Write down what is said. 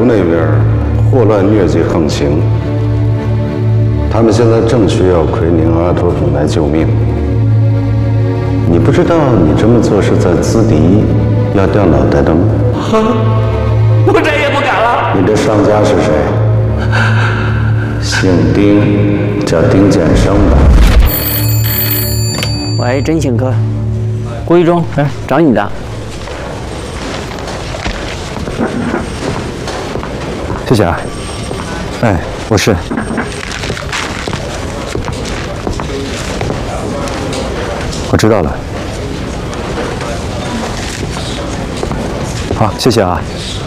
那边霍乱疟疾横行，他们现在正需要奎宁阿托品来救命。你不知道你这么做是在资敌要掉脑袋的吗？ 我再也不敢了。 你的上家是谁？姓丁，叫丁建生吧。 喂，征信科，郭一中，找你的。 谢谢啊。哎，我是。我知道了。好，谢谢啊。